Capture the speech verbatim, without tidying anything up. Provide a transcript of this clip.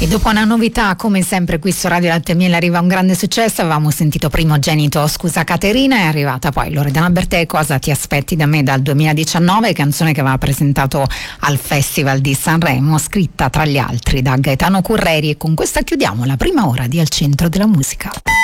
E dopo una novità, come sempre qui su Radio Latte e Miele arriva un grande successo. Avevamo sentito Primogenito, Scusa Caterina, è arrivata poi Loredana Bertè, Cosa ti aspetti da me dal duemiladiciannove, canzone che aveva presentato al Festival di Sanremo, scritta tra gli altri da Gaetano Curreri, e con questa chiudiamo la prima ora di Al Centro della Musica.